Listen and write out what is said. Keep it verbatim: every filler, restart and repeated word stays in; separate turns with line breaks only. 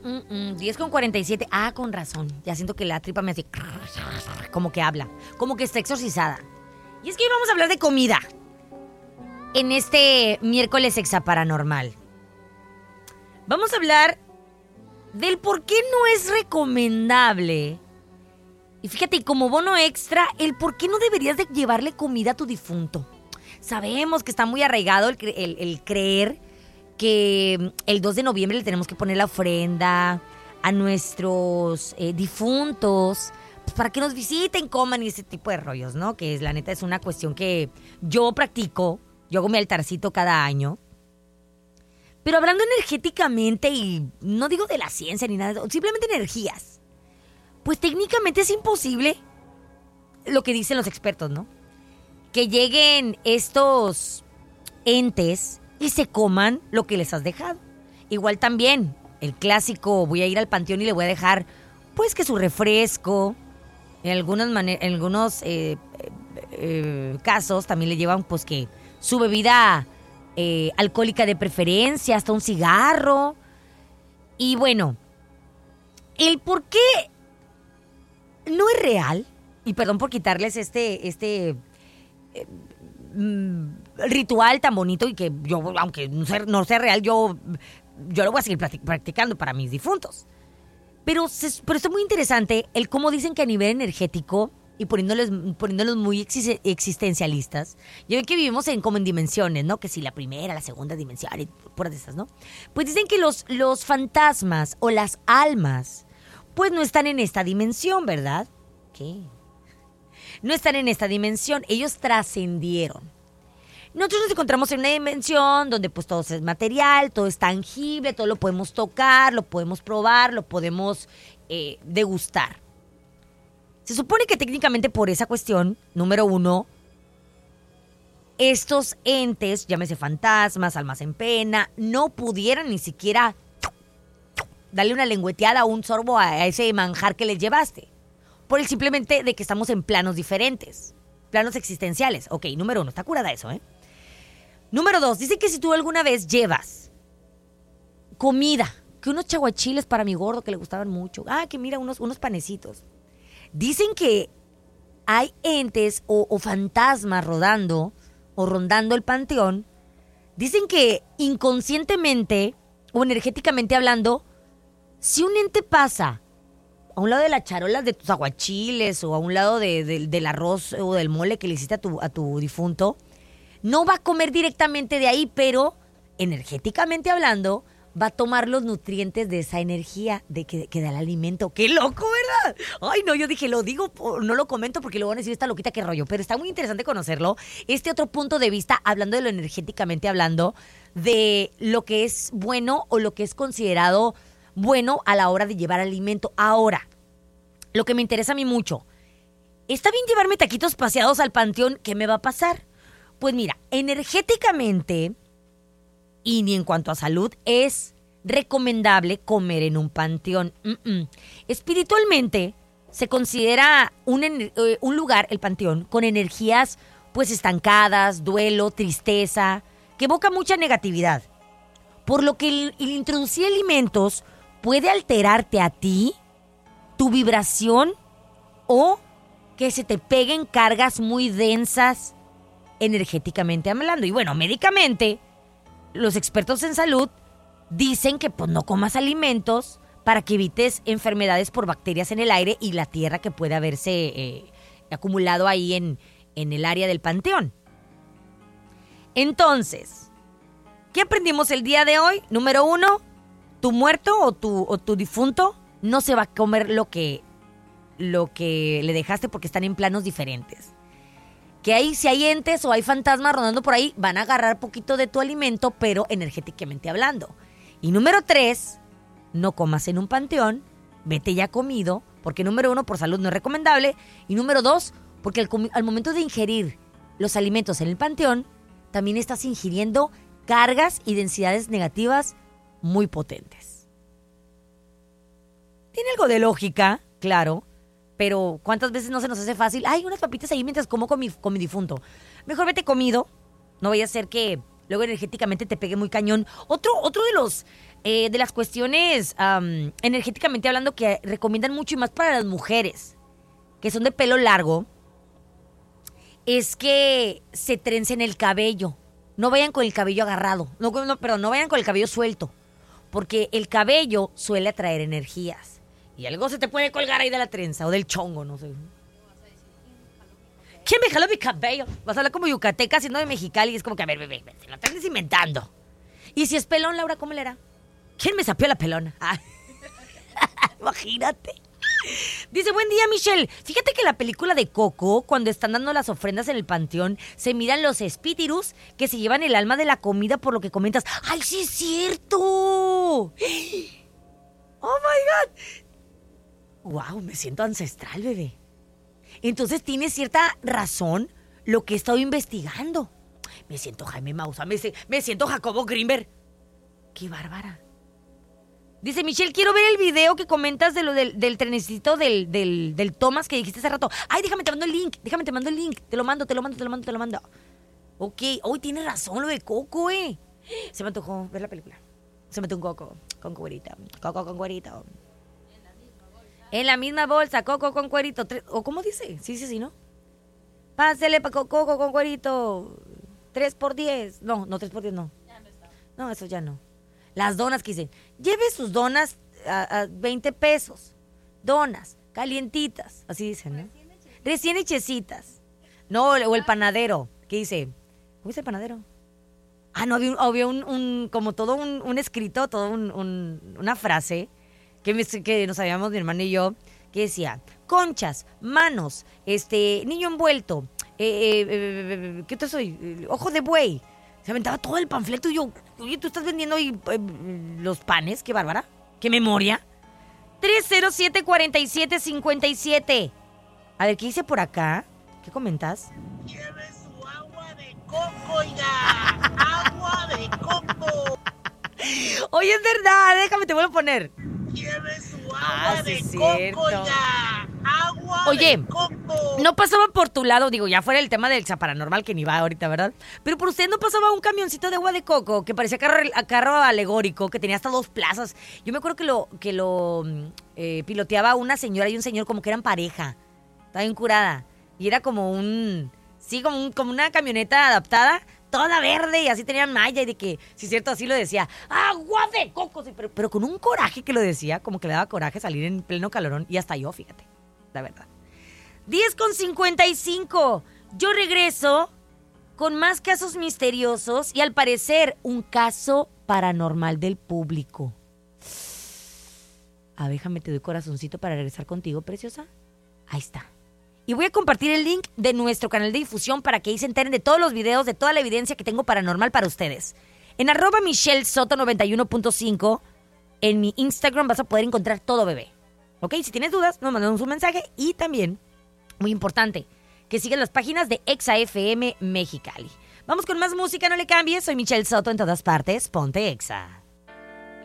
mm, mm, diez con cuarenta y siete. Ah, con razón. Ya siento que la tripa me hace... Como que habla. Como que está exorcizada. Y es que hoy vamos a hablar de comida. En este miércoles exaparanormal. Vamos a hablar del por qué no es recomendable. Y fíjate, como bono extra, el por qué no deberías de llevarle comida a tu difunto. Sabemos que está muy arraigado el, cre- el, el creer que el dos de noviembre le tenemos que poner la ofrenda a nuestros eh, difuntos, pues para que nos visiten, coman y ese tipo de rollos, ¿no? Que es, la neta es una cuestión que yo practico. Yo hago mi altarcito cada año. Pero hablando energéticamente, y no digo de la ciencia ni nada, simplemente energías, pues técnicamente es imposible lo que dicen los expertos, ¿no? Que lleguen estos entes y se coman lo que les has dejado. Igual también, el clásico, voy a ir al panteón y le voy a dejar, pues que su refresco, en algunos, mane- en algunos eh, eh, casos también le llevan pues que su bebida eh, alcohólica de preferencia, hasta un cigarro. Y bueno, el por qué no es real, y perdón por quitarles este, este eh, mm, ritual tan bonito y que yo, aunque no sea, no sea real, yo, yo lo voy a seguir practic- practicando para mis difuntos. Pero, se, pero está muy interesante el cómo dicen que a nivel energético, y poniéndoles, poniéndolos muy exis- existencialistas, ya ven que vivimos en, como en dimensiones, ¿no? Que si la primera, la segunda dimensión, y puras de esas, ¿no? Pues dicen que los, los fantasmas o las almas pues no están en esta dimensión, ¿verdad? ¿Qué? No están en esta dimensión, ellos trascendieron. Nosotros nos encontramos en una dimensión donde pues todo es material, todo es tangible, todo lo podemos tocar, lo podemos probar, lo podemos eh, degustar. Se supone que técnicamente por esa cuestión, número uno, estos entes, llámese fantasmas, almas en pena, no pudieran ni siquiera darle una lengüeteada o un sorbo a ese manjar que les llevaste. Por el simplemente de que estamos en planos diferentes. Planos existenciales. Ok, número uno, está curada eso, ¿eh? Número dos, dice que si tú alguna vez llevas comida, que unos chaguachiles para mi gordo que le gustaban mucho. Ah, que mira, unos, unos panecitos. Dicen que hay entes o, o fantasmas rodando o rondando el panteón. Dicen que inconscientemente o energéticamente hablando, si un ente pasa a un lado de las charolas de tus aguachiles o a un lado de, de, del arroz o del mole que le hiciste a tu, a tu difunto, no va a comer directamente de ahí, pero energéticamente hablando, va a tomar los nutrientes de esa energía de que, que da el alimento. ¡Qué loco, ¿verdad? Ay, no, yo dije, lo digo, no lo comento porque luego van a decir esta loquita qué rollo. Pero está muy interesante conocerlo. Este otro punto de vista, hablando de lo energéticamente hablando, de lo que es bueno o lo que es considerado bueno a la hora de llevar alimento. Ahora, lo que me interesa a mí mucho, ¿está bien llevarme taquitos paseados al panteón? ¿Qué me va a pasar? Pues mira, energéticamente y ni en cuanto a salud es recomendable comer en un panteón. Mm-mm. Espiritualmente se considera un, ener- eh, un lugar, el panteón, con energías pues estancadas, duelo, tristeza, que evoca mucha negatividad. Por lo que el, el introducir alimentos puede alterarte a ti, tu vibración, o que se te peguen cargas muy densas energéticamente hablando. Y bueno, médicamente, los expertos en salud dicen que pues no comas alimentos para que evites enfermedades por bacterias en el aire y la tierra que puede haberse eh, acumulado ahí en, en el área del panteón. Entonces, ¿qué aprendimos el día de hoy? Número uno, tu muerto o tu, o tu difunto no se va a comer lo que, lo que le dejaste porque están en planos diferentes. Que ahí, si hay entes o hay fantasmas rodando por ahí, van a agarrar poquito de tu alimento, pero energéticamente hablando. Y número tres, no comas en un panteón, vete ya comido, porque número uno, por salud no es recomendable, y número dos, porque al, comi- al momento de ingerir los alimentos en el panteón, también estás ingiriendo cargas y densidades negativas muy potentes. Tiene algo de lógica, claro, pero ¿cuántas veces no se nos hace fácil? Ay, unas papitas ahí mientras como con mi, con mi difunto. Mejor vete comido, no vaya a ser que luego energéticamente te pegue muy cañón. Otro, otro de los eh, de las cuestiones um, energéticamente hablando que recomiendan mucho y más para las mujeres que son de pelo largo es que se trencen el cabello. No vayan con el cabello agarrado. No, no, perdón, no vayan con el cabello suelto. Porque el cabello suele atraer energías. Y algo se te puede colgar ahí de la trenza o del chongo, no sé. ¿Quién me jaló mi cabello? Vas a hablar como yucateca siendo de Mexicali y es como que, a ver, bebé, se lo estás inventando. Y si es pelón, Laura, ¿cómo le hará? ¿Quién me sapió la pelona? Ah. Imagínate. Dice, buen día, Michelle. Fíjate que en la película de Coco, cuando están dando las ofrendas en el panteón, se miran los espíritus que se llevan el alma de la comida por lo que comentas. ¡Ay, sí es cierto! ¡Oh, my God! ¡Wow! Me siento ancestral, bebé. Entonces tiene cierta razón lo que he estado investigando. Me siento Jaime Maussan, me, me siento Jacobo Greenberg. ¡Qué bárbara! Dice, Michelle, quiero ver el video que comentas de lo del, del trenecito del, del, del Thomas que dijiste hace rato. Ay, déjame, te mando el link, déjame, te mando el link. Te lo mando, te lo mando, te lo mando, te lo mando. Ok, hoy tienes razón lo de Coco, eh. Se me antojó ver la película. Se me antojó un Coco con cuerita. Coco con cuerito. En la misma bolsa. En la misma bolsa, Coco con cuerito. ¿O cómo dice? Sí, sí, sí, ¿no? Pásele pa Coco con cuerito. Tres por diez. No, no, tres por diez no. Ya no está. No, eso ya no. Las donas que dicen, lleve sus donas a, a veinte pesos. Donas, calientitas, así dicen, ¿no? Recién, Recién hechecitas. No, o el panadero, ¿qué dice? ¿Cómo dice el panadero? Ah, no, había, un, había un, un como todo un, un escrito, todo un, un, una frase que, me, que nos sabíamos mi hermano y yo, que decía, conchas, manos, este, niño envuelto, eh, eh, eh, ¿qué te soy? Ojo de buey. Se aventaba todo el panfleto y yo, oye, ¿tú estás vendiendo ahí eh, los panes? ¡Qué bárbara! ¡Qué memoria! tres cero siete, cuatro siete, cinco siete. A ver, ¿qué dice por acá? ¿Qué comentas?
Lleve su agua de coco, oiga. Agua de coco.
Oye, es verdad, déjame, te vuelvo a poner.
Lleve su agua
Ah, sí,
de
cierto.
coco, oiga. Agua
Oye,
de coco.
no pasaba por tu lado, digo, ya fuera el tema del paranormal que ni va ahorita, ¿verdad? Pero por usted no pasaba un camioncito de agua de coco que parecía carro, carro alegórico, que tenía hasta dos plazas. Yo me acuerdo que lo, que lo eh, piloteaba una señora y un señor como que eran pareja. Estaba bien curada. Y era como un, sí, como, un, como una camioneta adaptada, toda verde y así tenía malla y de que, si es cierto, así lo decía, agua de coco, sí, pero, pero con un coraje que lo decía, como que le daba coraje salir en pleno calorón y hasta yo, fíjate, la verdad. diez con cincuenta y cinco. Yo regreso con más casos misteriosos y al parecer un caso paranormal del público. A ver, déjame, te doy corazoncito para regresar contigo, preciosa. Ahí está. Y voy a compartir el link de nuestro canal de difusión para que ahí se enteren de todos los videos, de toda la evidencia que tengo paranormal para ustedes. En arroba Michelle Soto noventa y uno punto cinco, en mi Instagram vas a poder encontrar todo, bebé. ¿Ok? Si tienes dudas, nos mandamos un mensaje y también, muy importante, que sigan las páginas de Exa F M Mexicali. Vamos con más música, no le cambies. Soy Michelle Soto en todas partes. Ponte Exa.